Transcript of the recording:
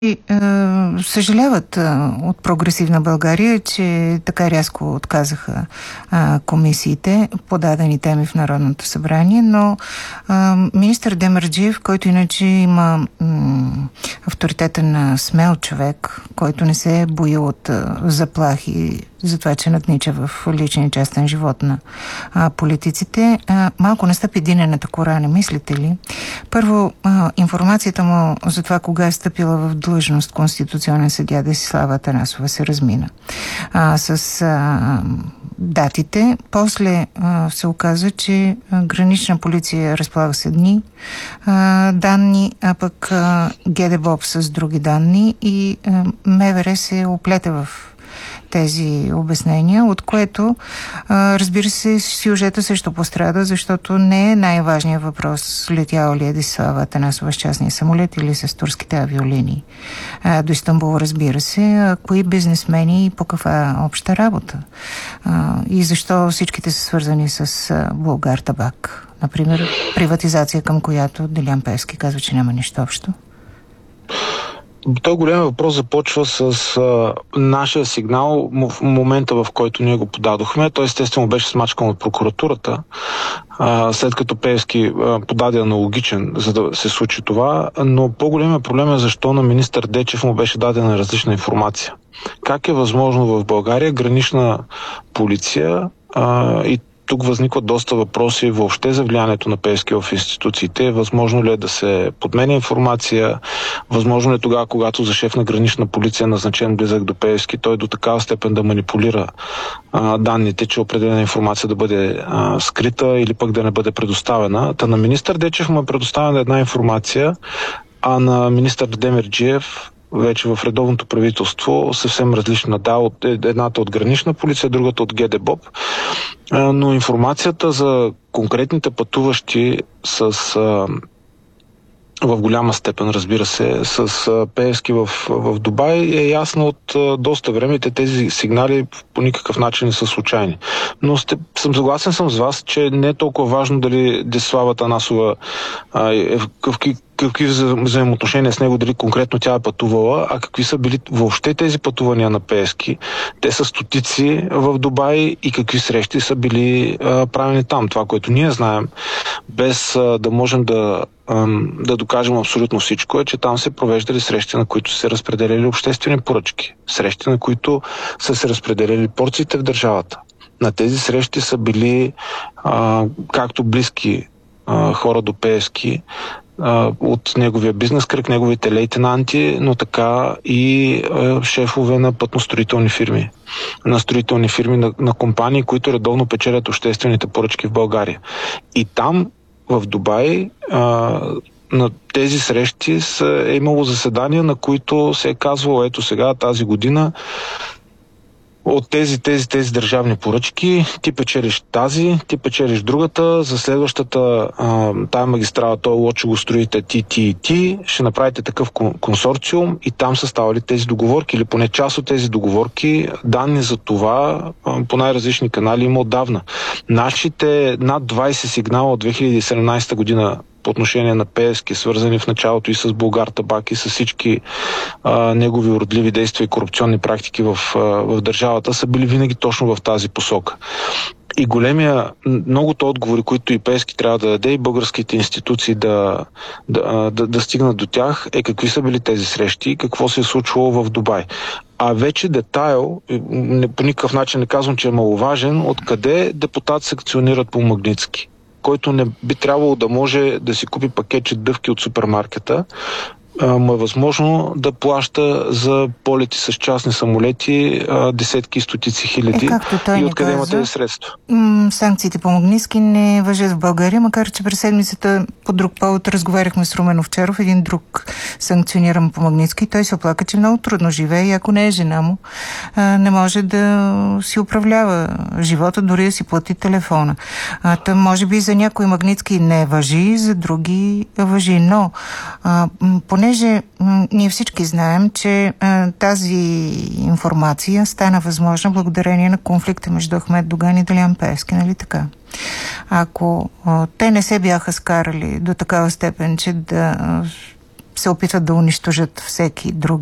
съжаляват от Прогресивна България, че така рязко отказаха комисиите по дадени теми в Народното събрание, но министър Демерджиев, който иначе има авторитетен смел човек, който не се бои от заплахи за това, че наднича в личен и частен живот на политиците, малко настъпи динената кора, не мислите ли? Първо, информацията му за това кога е стъпила в длъжност конституционен съдия Десислава Атанасова се размина с датите. После се оказа, че гранична полиция разполага с едни данни, а пък ГДБОП с други данни и МВР се оплете в тези обяснения, от което, разбира се, сюжета също пострада, защото не е най-важният въпрос летяла ли е Десислава Атанасова с частния самолет или с турските авиолинии. До Истанбул, разбира се, кои бизнесмени и по каква обща работа. И защо всичките са свързани с Булгартабак. Например, приватизация, към която Делян Пеевски казва, че няма нищо общо. Той голям въпрос започва с нашия сигнал в момента, в който ние го подадохме. Той естествено беше смачкан от прокуратурата, след като Пеевски подаде аналогичен, за да се случи това. Но по-големият проблем е защо на министър Дечев му беше дадена различна информация. Как е възможно в България гранична полиция и тук възникват доста въпроси въобще за влиянието на Пеевски в институциите. Възможно ли е да се подменя информация? Възможно ли е тогава, когато за шеф на гранична полиция е назначен близък до Пеевски, той до такава степен да манипулира данните, че определена информация да бъде скрита или пък да не бъде предоставена? Та на министър Дечев му е предоставена една информация, а на министър Демерджиев вече в редовното правителство съвсем различна. Да, едната от гранична полиция, другата от ГДБОП. Но информацията за конкретните пътуващи в голяма степен, разбира се, с Пеевски в Дубай е ясна от доста време. Тези сигнали по никакъв начин не са случайни. Но съгласен с вас, че не е толкова важно дали Десислава Атанасова е какви взаимоотношения с него, дали конкретно тя е пътувала, а какви са били въобще тези пътувания на Пеевски. Те са стотици в Дубай и какви срещи са били правени там. Това, което ние знаем, без да можем да докажем абсолютно всичко, е, че там се провеждали срещи, на които се разпределяли обществени поръчки. Срещи, на които са се разпределяли порциите в държавата. На тези срещи са били както близки хора до Пеевски, от неговия бизнес кръг, неговите лейтенанти, но така и шефове на пътно-строителни фирми. На строителни фирми, на компании, които редовно печелят обществените поръчки в България. И там, в Дубай, на тези срещи е имало заседания, на които се е казвало, ето сега, тази година, от тези държавни поръчки, ти печелиш тази, ти печелиш другата, за следващата тая магистрала, този лот ще го строите ти, ще направите такъв консорциум и там са ставали тези договорки, или поне част от тези договорки, данни за това по най-различни канали има отдавна. Нашите над 20 сигнала от 2017 година по отношение на Пеевски, свързани в началото и с Булгартабак и с всички негови уродливи действия и корупционни практики в държавата, са били винаги точно в тази посока. И многото отговори, които и Пеевски трябва да даде, и българските институции да стигнат до тях, е какви са били тези срещи и какво се е случвало в Дубай. А вече детайл, по никакъв начин не казвам, че е маловажен, откъде депутат санкционират по Магнитски, който не би трябвало да може да си купи пакетче дъвки от супермаркета, му е възможно да плаща за полети с частни самолети десетки и стотици хиляди. И откъде има тези средства? Санкциите по Магнитски не важат в България, макар че през седмицата по друг повод разговаряхме с Румен Овчаров, един друг санкциониран по Магнитски. Той се оплака, че много трудно живее и ако не е жена му, не може да си управлява живота, дори да си плати телефона. Може би за някои Магнитски не важи, за други важи, но понеже ние всички знаем, че тази информация стана възможна благодарение на конфликта между Ахмед Доган и Делян Пеевски, нали така? Ако те не се бяха скарали до такава степен, че да се опитват да унищожат всеки друг